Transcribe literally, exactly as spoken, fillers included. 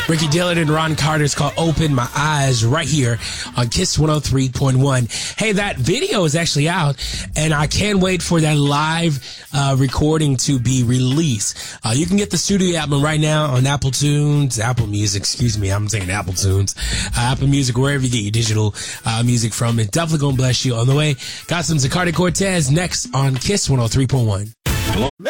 Ricky Dillon and Ron Carter's called Open My Eyes right here on Kiss one oh three point one. Hey, that video is actually out, and I can't wait for that live uh, recording to be released. Uh, you can get the studio album right now on Apple Tunes, Apple Music, excuse me, I'm saying Apple Tunes, uh, Apple Music, wherever you get your digital uh, music from. It's definitely going to bless you on the way. Got some Zaccardi Cortez next on Kiss one oh three point one.